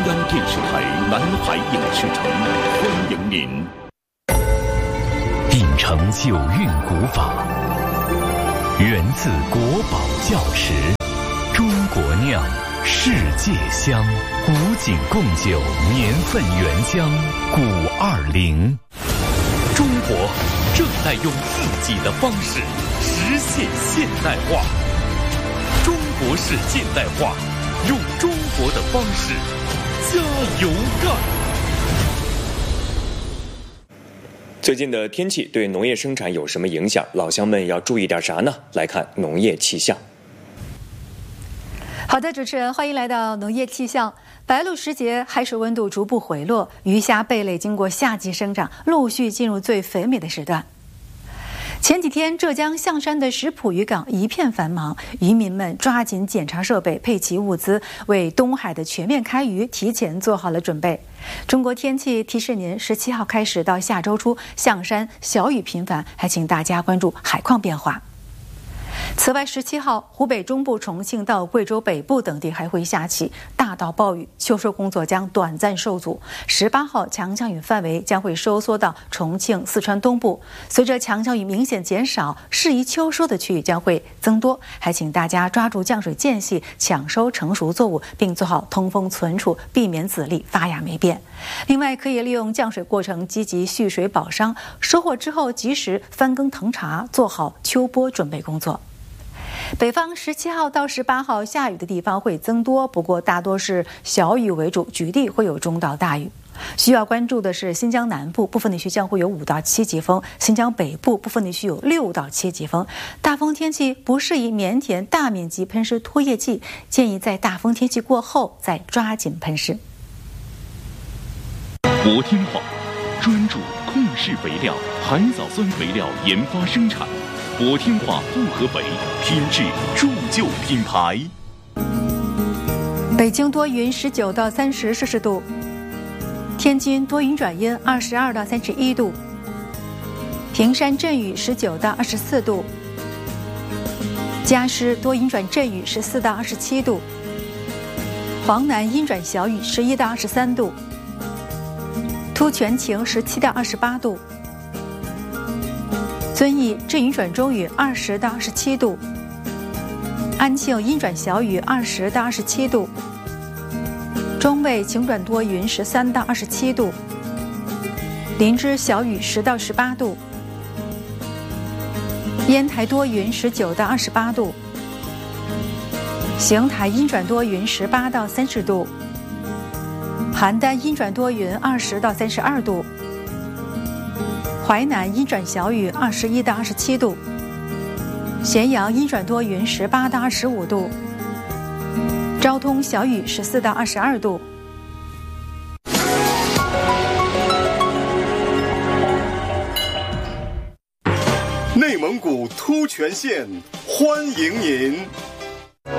央电视台南海影视城欢迎您。 秉承九韵古法，源自国宝窖池，中国酿，世界香，古井贡酒年份原香520。中国正在用自己的方式实现现代化，中国式现代化，用中国的方式加油干。 最近的天气对农业生产有什么影响？老乡们要注意点啥呢？来看农业气象。 好的，主持人，欢迎来到农业气象。白露时节，海水温度逐步回落，鱼虾贝类经过夏季生长，陆续进入最肥美的时段。前几天，浙江象山的石浦渔港一片繁忙，渔民们抓紧检查设备，配齐物资，为东海的全面开渔提前做好了准备。中国天气提示您，17号开始到下周初，象山小雨频繁，还请大家关注海况变化。此外，17号，湖北中部、重庆到贵州北部等地还会下起大到暴雨，秋收工作将短暂受阻。18号，强降雨范围将会收缩到重庆、四川东部。随着强降雨明显减少，适宜秋收的区域将会增多。还请大家抓住降水间隙，抢收成熟作物，并做好通风存储，避免籽粒发芽霉变。另外，可以利用降水过程积极蓄水保墒，收获之后及时翻耕腾茬，做好秋播准备工作。北方17号到18号下雨的地方会增多，不过大多是小雨为主，局地会有中到大雨。需要关注的是新疆南部部分地区将会有5到7级风，新疆北部部分地区有6到7级风。大风天气不适宜棉田大面积喷施拖叶剂，建议在大风天气过后再抓紧喷施。 国天化专注控制肥料、海藻酸肥料研发生产。国天化复合肥，品质铸就品牌。 北京多云19到30摄氏度，天津多云转阴22到31度，平山阵雨19到24度，嘉施多云转阵雨14到27度，黄南阴转小雨11到23度，突全晴17到28度。遵义阵雨转中雨20到27度，安庆阴转小雨20到27度，中卫晴转多云13到27度，林芝小雨10到18度，烟台多云19到28度，邢台阴转多云18到30度，邯郸阴转多云20到32度，淮南阴转小雨21到27度，咸阳阴转多云18到25度，昭通小雨14到22度。 内蒙古突厥县欢迎您。